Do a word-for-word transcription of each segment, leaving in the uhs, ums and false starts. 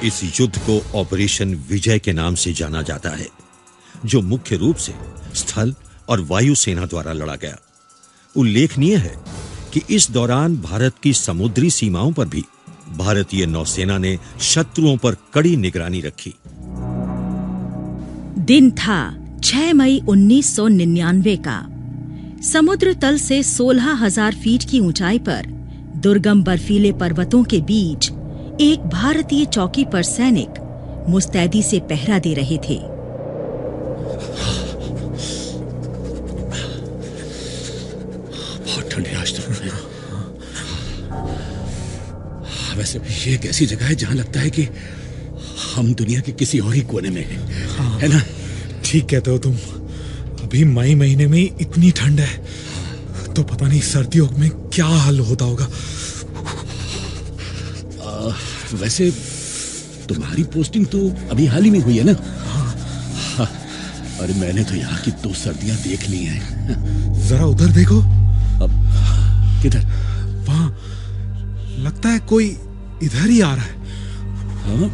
इस युद्ध को ऑपरेशन विजय के नाम से जाना जाता है, जो मुख्य रूप से स्थल और वायु सेना द्वारा लड़ा गया। उल्लेखनीय है कि इस दौरान भारत की समुद्री सीमाओं पर भी भारतीय नौसेना ने शत्रुओं पर कड़ी निगरानी रखी। दिन था छह मई उन्नीस सौ निन्यानवे का। समुद्र तल से सोलह हजार फीट की ऊंचाई पर दुर्गम बर्फीले पर्वतों के बीच एक भारतीय चौकी पर सैनिक मुस्तैदी से पहरा दे रहे थे। बहुत ठंड है आज तो। वैसे भी ये एक ऐसी जगह है जहां लगता है कि हम दुनिया के किसी और ही कोने में हैं, हाँ, है ना? ठीक कहते हो तुम। अभी मई महीने में इतनी ठंड है, तो पता नहीं सर्दियों में क्या हाल होता होगा। आ, वैसे तुम्हारी पोस्टिंग तो अभी हाल ही में हुई है ना? हाँ, हाँ, अरे मैंने तो यहाँ की दो सर्दियां देख ली हैं। जरा उधर देखो। अब किधर? वहां लगता है कोई इधर ही आ रहा है। हाँ,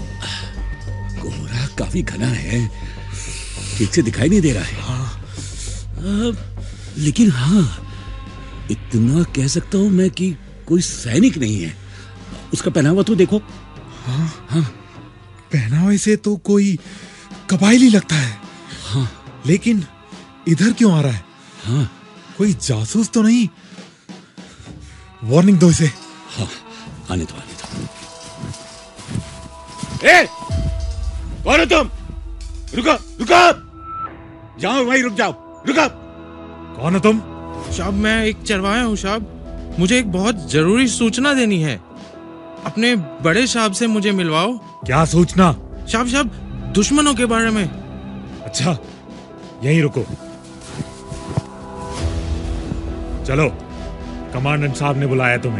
कोहरा काफी घना है, ठीक से दिखाई नहीं दे रहा है। हाँ। आ, लेकिन हाँ, इतना कह सकता हूं मैं कि कोई सैनिक नहीं है। उसका पहनावा तो देखो। हाँ, हाँ, पहनावे से तो कोई कबायली लगता है। हाँ, लेकिन इधर क्यों आ रहा है? हाँ, कोई जासूस तो नहीं? वार्निंग दो इसे। हाँ, आने दो, आने दो। ए, कौन हो तुम? रुको, रुको! जाओ वहीं रुक जाओ, रुको! कौन हो तुम? साहब मैं एक चरवाहा हूँ साहब। मुझे एक बहुत जरूरी सूचना देनी है। अपने बड़े साहब से मुझे मिलवाओ। क्या सूचना? साहब साहब दुश्मनों के बारे में। अच्छा, यहीं रुको। चलो, कमांडेंट साहब ने बुलाया तुम्हें।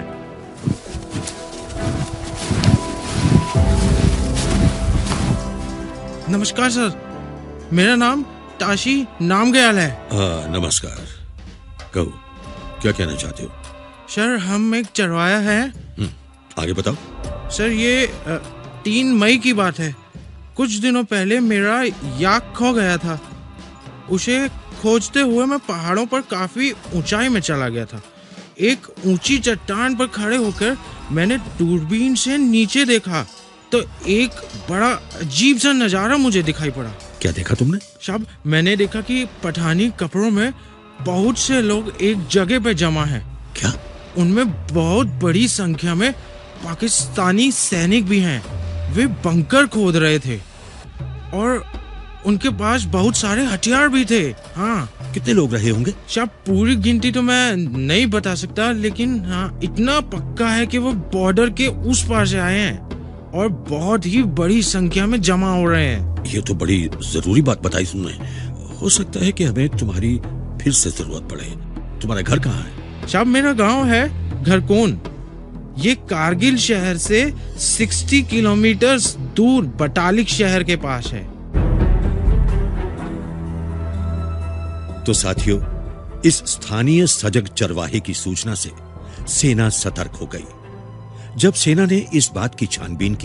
नमस्कार सर, मेरा नाम ताशी नामग्याल है। हाँ, नमस्कार। कहो, क्या कहना चाहते हो? सर हम एक चरवाहा है। आगे बताओ। सर ये तीन मई की बात है। कुछ दिनों पहले मेरा याक खो गया था। उसे खोजते हुए मैं पहाड़ों पर काफी ऊंचाई में चला गया था। एक ऊंची चट्टान पर खड़े होकर मैंने दूरबीन से नीचे देखा तो एक बड़ा अजीब सा नजारा मुझे दिखाई पड़ा। क्या देखा तुमने? साहब मैंने देखा कि पठानी कपड़ों में बहुत से लोग एक जगह पे जमा हैं। क्या? उनमें बहुत बड़ी संख्या में पाकिस्तानी सैनिक भी हैं। वे बंकर खोद रहे थे और उनके पास बहुत सारे हथियार भी थे। हाँ। कितने लोग रहे होंगे? साहब पूरी गिनती तो मैं नहीं बता सकता, लेकिन हाँ इतना पक्का है कि वो बॉर्डर के उस पार से आए हैं और बहुत ही बड़ी संख्या में जमा हो रहे हैं। ये तो बड़ी जरूरी बात बताई तुमने। हो सकता है कि हमें तुम्हारी फिर से जरूरत पड़े। तुम्हारा घर कहाँ है? साहब मेरा गांव है घरकोन। ये कारगिल शहर से साठ किलोमीटर दूर बटालिक शहर के पास है। तो साथियों, इस स्थानीय सजग चरवाहे की सूचना से सेना सतर्क हो गई। जब सेना ने इस बात की छानबीन की